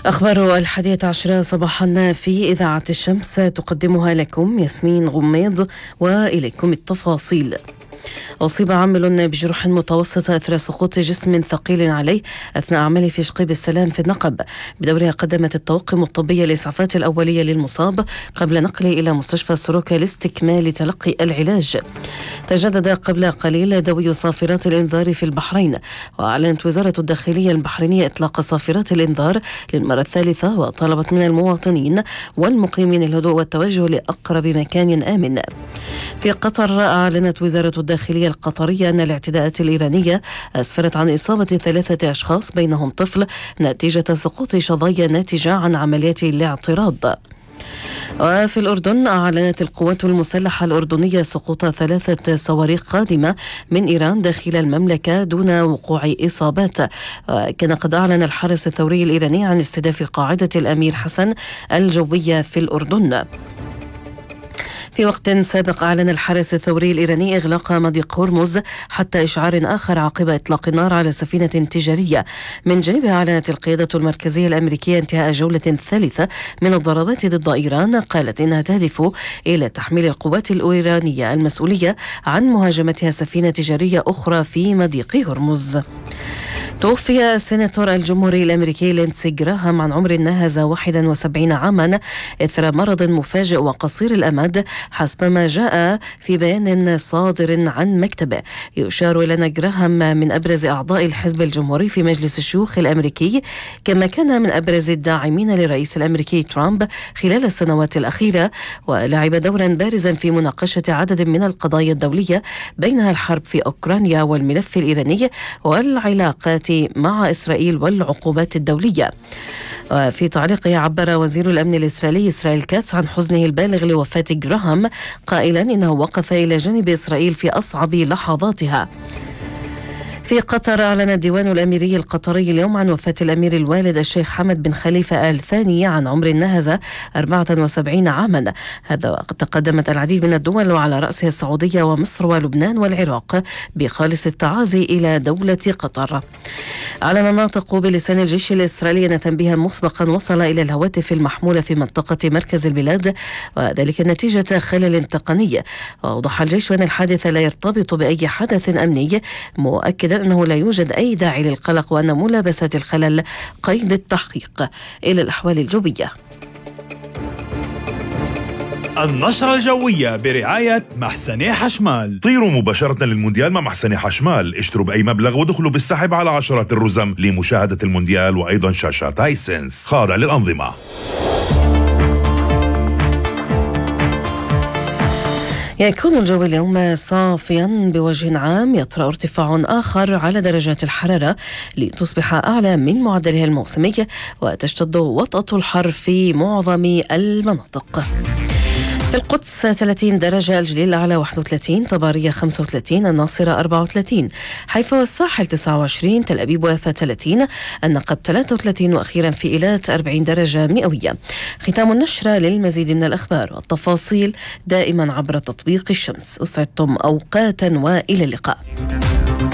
أخبار 11 صباحا في إذاعة الشمس تقدمها لكم ياسمين غميض، وإليكم التفاصيل. أصيب عامل بجروح متوسطة أثر سقوط جسم ثقيل عليه أثناء عمله في شقيب السلام في النقب. بدورها قدمت الطواقم الطبية الإسعافات الأولية للمصاب قبل نقله إلى مستشفى السروكة لاستكمال تلقي العلاج. تجدد قبل قليل دوي صافرات الإنذار في البحرين، وأعلنت وزارة الداخلية البحرينية إطلاق صافرات الإنذار للمرة الثالثة، وطلبت من المواطنين والمقيمين الهدوء والتوجه لأقرب مكان آمن. في قطر أعلنت وزارة الداخلية القطرية أن الاعتداءات الإيرانية أسفرت عن إصابة 3 أشخاص بينهم طفل نتيجة سقوط شظايا ناتجة عن عمليات الاعتراض. وفي الأردن أعلنت القوات المسلحة الأردنية سقوط 3 صواريخ قادمة من إيران داخل المملكة دون وقوع إصابات. كان قد أعلن الحرس الثوري الإيراني عن استهداف قاعدة الأمير حسن الجوية في الأردن. في وقت سابق أعلن الحرس الثوري الإيراني إغلاق مضيق هرمز حتى إشعار آخر عقب إطلاق النار على سفينة تجارية. من جانبها أعلنت القيادة المركزية الأمريكية انتهاء جولة ثالثة من الضربات ضد إيران، قالت إنها تهدف إلى تحميل القوات الإيرانية المسؤولية عن مهاجمتها سفينة تجارية أخرى في مضيق هرمز. توفي السيناتور الجمهوري الأمريكي لينسي جراهام عن عمر ناهز 71 عاما إثر مرض مفاجئ وقصير الأمد، حسب ما جاء في بيان صادر عن مكتبه. يشار إلى أن جراهام من أبرز أعضاء الحزب الجمهوري في مجلس الشيوخ الأمريكي، كما كان من أبرز الداعمين للرئيس الأمريكي ترامب خلال السنوات الأخيرة، ولعب دورا بارزا في مناقشة عدد من القضايا الدولية بينها الحرب في أوكرانيا والملف الإيراني والعلاقات مع إسرائيل والعقوبات الدولية. في تعليقه عبر وزير الأمن الإسرائيلي إسرائيل كاتس عن حزنه البالغ لوفاة جراهام، قائلا إنه وقف إلى جانب إسرائيل في أصعب لحظاتها. في قطر أعلن الديوان الأميري القطري اليوم عن وفاة الأمير الوالد الشيخ حمد بن خليفة آل ثاني عن عمر ناهز 74 عاما. هذا وقد تقدمت العديد من الدول وعلى رأسها السعودية ومصر ولبنان والعراق بخالص التعازي إلى دولة قطر. أعلن الناطق بلسان الجيش الإسرائيلي أن تنبيها مسبقا وصل إلى الهواتف المحمولة في منطقة مركز البلاد، وذلك نتيجة خلل تقني. وأوضح الجيش أن الحادث لا يرتبط بأي حدث أمني، مؤكدا أنه لا يوجد أي داعي للقلق، وأن ملابسات الخلل قيد التحقيق. إلى الأحوال الجوية. النشرة الجوية برعاية محسني حشمال. طيروا مباشرة للمونديال مع محسني حشمال، اشتروا بأي مبلغ ودخلوا بالسحب على عشرات الرزم لمشاهدة المونديال، وأيضا شاشات هايسنس خاضع للأنظمة. يكون الجو اليوم صافيا بوجه عام، يطرأ ارتفاع آخر على درجات الحرارة لتصبح أعلى من معدلها الموسمي، وتشتد وطأة الحر في معظم المناطق. في القدس 30 درجة، الجليل الأعلى 31، طبارية 35، الناصرة 34، حيفا والساحل 29، تل أبيب ويافا 30، النقب 33، وأخيرا في إيلات 40 درجة مئوية. ختام النشرة. للمزيد من الأخبار والتفاصيل دائما عبر تطبيق الشمس. أسعدتم أوقاتا وإلى اللقاء.